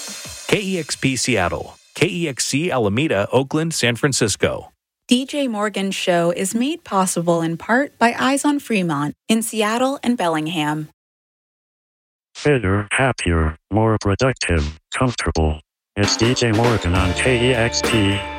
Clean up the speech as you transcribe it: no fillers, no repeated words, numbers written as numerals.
KEXP Seattle, KEXC Alameda, Oakland, San Francisco. DJ Morgan's show is made possible in part by Eyes on Fremont in Seattle and Bellingham. Fitter, happier, more productive, comfortable. It's DJ Morgan on KEXP.